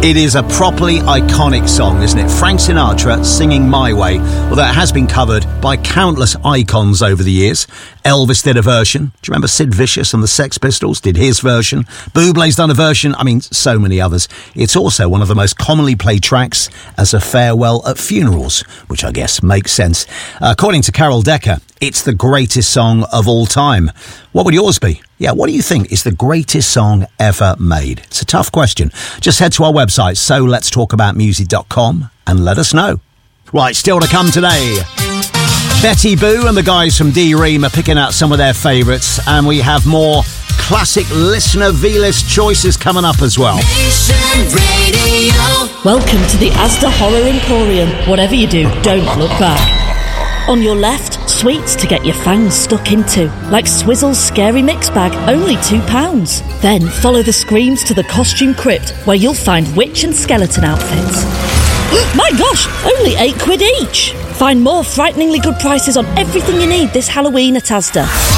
It is a properly iconic song, isn't it? Frank Sinatra singing My Way. Well, that has been covered by countless icons over the years. Elvis did a version. Do you remember Sid Vicious and the Sex Pistols did his version? Bublé's done a version. I mean, so many others. It's also one of the most commonly played tracks as a farewell at funerals, which I guess makes sense. According to Carol Decker, it's the greatest song of all time. What would yours be? Yeah, what do you think is the greatest song ever made? It's a tough question. Just head to our website, soletstalkaboutmusic.com, and let us know. Right, still to come today. Betty Boo and the guys from D-Ream are picking out some of their favourites, and we have more classic listener V-list choices coming up as well. Nation Radio. Welcome to the Asda Horror Emporium. Whatever you do, don't look back. On your left, sweets to get your fangs stuck into, like Swizzle's Scary Mix Bag, only £2. Then follow the screams to the Costume Crypt, where you'll find witch and skeleton outfits. My gosh, only £8 each! Find more frighteningly good prices on everything you need this Halloween at Asda.